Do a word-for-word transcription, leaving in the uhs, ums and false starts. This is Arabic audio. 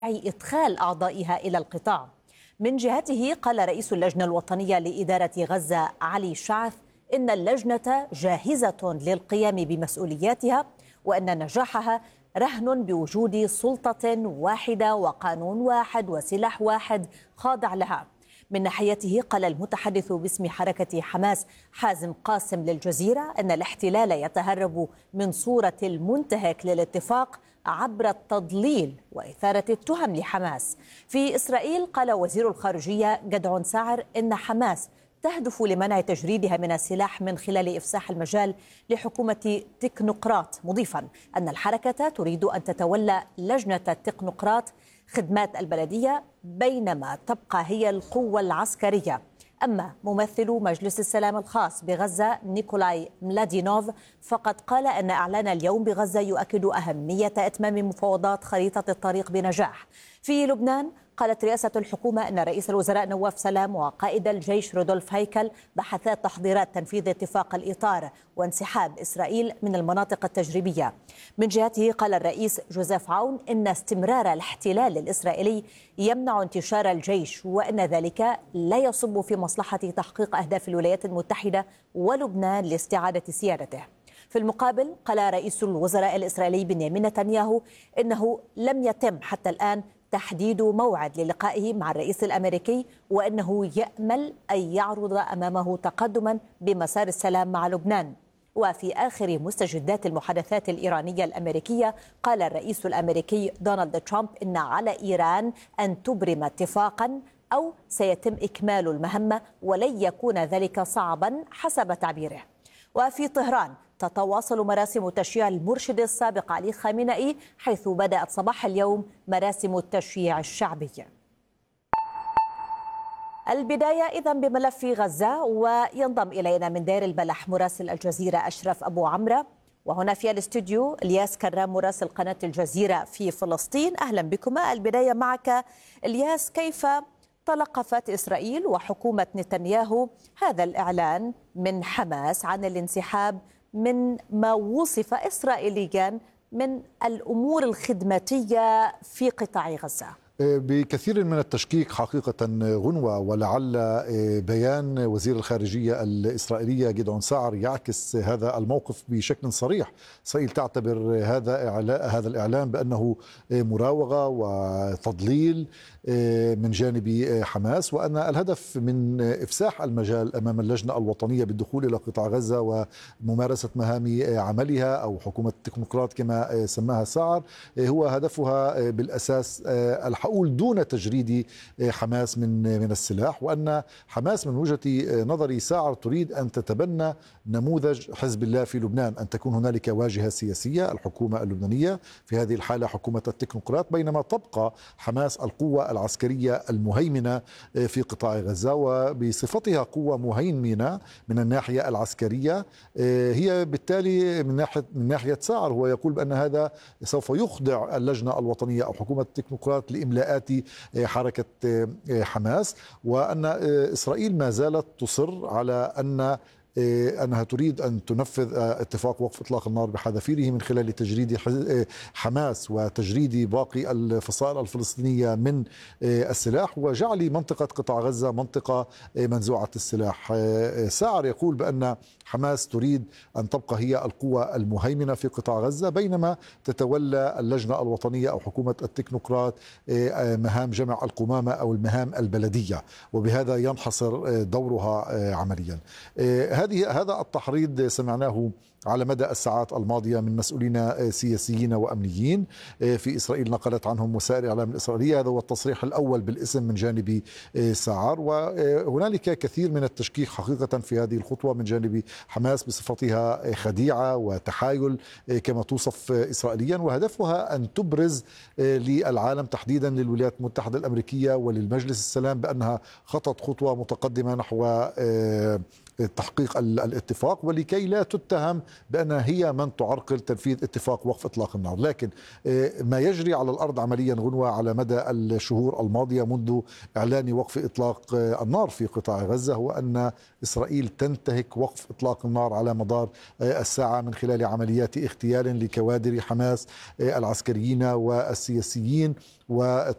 إدخال أعضائها إلى القطاع. من جهته قال رئيس اللجنة الوطنية لإدارة غزة علي شعث إن اللجنة جاهزة للقيام بمسؤولياتها، وأن نجاحها رهن بوجود سلطة واحدة وقانون واحد وسلاح واحد خاضع لها. من ناحيته قال المتحدث باسم حركة حماس حازم قاسم للجزيرة أن الاحتلال يتهرب من صورة المنتهك للاتفاق عبر التضليل وإثارة التهم لحماس. في إسرائيل قال وزير الخارجية جدعون ساعر إن حماس تهدف لمنع تجريدها من السلاح من خلال إفساح المجال لحكومة تكنوقراط، مضيفا أن الحركة تريد أن تتولى لجنة التكنوقراط خدمات البلدية بينما تبقى هي القوة العسكرية. أما ممثل مجلس السلام الخاص بغزة نيكولاي ملادينوف فقد قال أن إعلان اليوم بغزة يؤكد أهمية إتمام مفاوضات خريطة الطريق بنجاح. في لبنان قالت رئاسة الحكومة أن رئيس الوزراء نواف سلام وقائد الجيش رودولف هيكل بحثا تحضيرات تنفيذ اتفاق الإطار وانسحاب إسرائيل من المناطق التجريبية. من جهته قال الرئيس جوزيف عون إن استمرار الاحتلال الإسرائيلي يمنع انتشار الجيش، وأن ذلك لا يصب في مصلحة تحقيق أهداف الولايات المتحدة ولبنان لاستعادة سيادته. في المقابل قال رئيس الوزراء الإسرائيلي بنيامين نتنياهو إنه لم يتم حتى الآن تحديد موعد للقائه مع الرئيس الأمريكي، وأنه يأمل أن يعرض أمامه تقدما بمسار السلام مع لبنان. وفي آخر مستجدات المحادثات الإيرانية الأمريكية قال الرئيس الأمريكي دونالد ترامب إن على إيران أن تبرم اتفاقا أو سيتم إكمال المهمة ولن يكون ذلك صعبا حسب تعبيره. وفي طهران تتواصل مراسم تشييع المرشد السابق علي خامنئي، حيث بدأت صباح اليوم مراسم التشييع الشعبي. البداية إذن بملف غزة، وينضم إلينا من دير البلح مراسل الجزيرة أشرف أبو عمرة، وهنا في الاستوديو الياس كرام مراسل قناة الجزيرة في فلسطين. أهلا بكما. البداية معك الياس، كيف تلقفت إسرائيل وحكومة نتنياهو هذا الإعلان من حماس عن الانسحاب من ما وصف إسرائيليا من الأمور الخدماتية في قطاع غزة؟ بكثير من التشكيك حقيقة غنوة، ولعل بيان وزير الخارجية الإسرائيلية جدعون ساعر يعكس هذا الموقف بشكل صريح. إسرائيل تعتبر هذا هذا الإعلان بأنه مراوغة وتضليل من جانب حماس، وأن الهدف من إفساح المجال أمام اللجنة الوطنية بالدخول إلى قطاع غزة وممارسة مهام عملها أو حكومة التكنوقراط كما سماها ساعر هو هدفها بالأساس الحقول دون تجريد حماس من من السلاح، وأن حماس من وجهة نظري ساعر تريد أن تتبنى نموذج حزب الله في لبنان، أن تكون هنالك واجهة سياسية الحكومة اللبنانية في هذه الحالة حكومة التكنوقراط، بينما تبقى حماس القوة العسكرية المهيمنة في قطاع غزة، وبصفتها قوة مهيمنة من الناحية العسكرية هي بالتالي من ناحية من ناحية ساعر هو يقول بأن هذا سوف يخضع اللجنة الوطنية أو حكومة التكنوقراط لإملاءات حركة حماس، وأن إسرائيل ما زالت تصر على أن أنها تريد أن تنفذ اتفاق وقف إطلاق النار بحذافيره من خلال تجريد حماس وتجريد باقي الفصائل الفلسطينية من السلاح وجعل منطقة قطاع غزة منطقة منزوعة السلاح. ساعر يقول بأن حماس تريد أن تبقى هي القوة المهيمنة في قطاع غزة، بينما تتولى اللجنة الوطنية أو حكومة التكنوقراط مهام جمع القمامة أو المهام البلدية، وبهذا ينحصر دورها عمليا. هذه هذا التحريض سمعناه على مدى الساعات الماضية من مسؤولين سياسيين وأمنيين في إسرائيل، نقلت عنهم وسائل الإعلام الإسرائيلية. هذا هو التصريح الأول بالاسم من جانب ساعر، وهنالك كثير من التشكيك حقيقة في هذه الخطوة من جانب حماس بصفتها خديعة وتحايل كما توصف إسرائيليا، وهدفها أن تبرز للعالم تحديدا للولايات المتحدة الأمريكية وللمجلس السلام بأنها خطت خطوة متقدمة نحو تحقيق الاتفاق، ولكي لا تتهم بأنها هي من تعرقل تنفيذ اتفاق وقف إطلاق النار. لكن ما يجري على الأرض عمليا غنوة على مدى الشهور الماضية منذ إعلان وقف إطلاق النار في قطاع غزة هو أن إسرائيل تنتهك وقف إطلاق النار على مدار الساعة من خلال عمليات اغتيال لكوادر حماس العسكريين والسياسيين، و